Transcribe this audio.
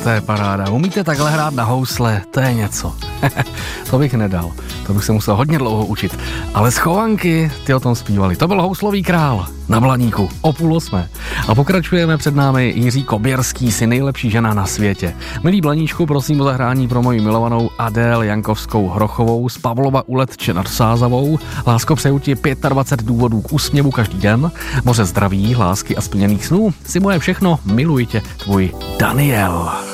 to je paráda. Umíte takhle hrát na housle, to je něco. To bych nedal, to bych se musel hodně dlouho učit. Ale schovanky, ty o tom zpívali. To byl houslový král na Blaníku o 7:30. A pokračujeme, před námi Jiří Koběrský, si nejlepší žena na světě. Milý Blaníčku, prosím o zahrání pro moji milovanou Adél Jankovskou Hrochovou z Pavlova u Letče nad Sázavou. Lásko, přeju ti 25 důvodů k úsměvu každý den. Moře zdraví, lásky a splněných snů. Si moje všechno, miluji tě, tvůj Daniel.